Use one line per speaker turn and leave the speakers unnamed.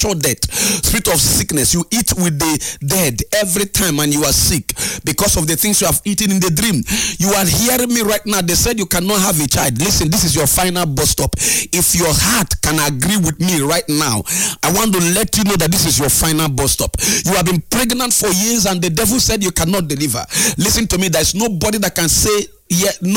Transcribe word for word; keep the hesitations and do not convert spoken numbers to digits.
premature death, spirit of sickness. You eat with the dead every time and you are sick because of the things you have eaten in the dream. You are hearing me right now. They said you cannot have a child. Listen, this is your final bus stop. If your heart can agree with me right now, I want to let you know that this is your final bus stop. You have been pregnant for years and the devil said you cannot deliver. Listen to me, there's nobody that can say yeah, no.